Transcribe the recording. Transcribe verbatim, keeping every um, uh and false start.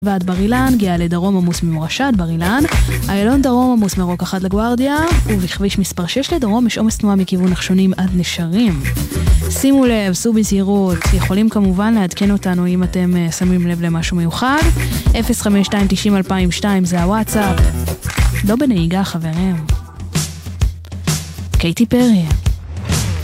ועד בר אילן, גאה לדרום עמוס ממורשה בר אילן, איילון דרום עמוס מרוק אחד לגוארדיה, ובכביש מספר שש לדרום יש עומס תנועה מכיוון נחשונים עד נשרים. שימו לב, סעו בזהירות, יכולים כמובן לעדכן אותנו אם אתם uh, שמים לב למשהו מיוחד. אפס חמש שתיים תשעים אלפיים ושתיים זה הוואטסאפ. לא בנהיגה חברים. קייטי פרי.